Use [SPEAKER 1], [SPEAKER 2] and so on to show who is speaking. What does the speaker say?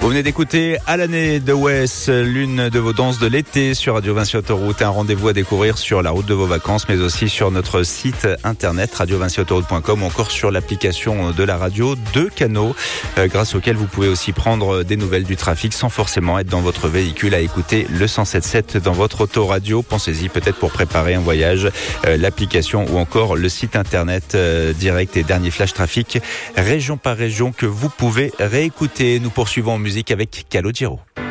[SPEAKER 1] Vous venez d'écouter À l'année de Wes, l'une de vos danses de l'été sur Radio Vinci Autoroute. Un rendez-vous à découvrir sur la route de vos vacances, mais aussi sur notre site internet radiovinciautoroute.com ou encore sur l'application de la radio, 2 canaux grâce auxquels vous pouvez aussi prendre des nouvelles du trafic sans forcément être dans votre véhicule à écouter le 107.7 dans votre autoradio. Pensez-y peut-être pour préparer un voyage, l'application ou encore le site internet direct et dernier flash trafic région par région que vous pouvez réécouter. Nous poursuivons en musique avec Calogero.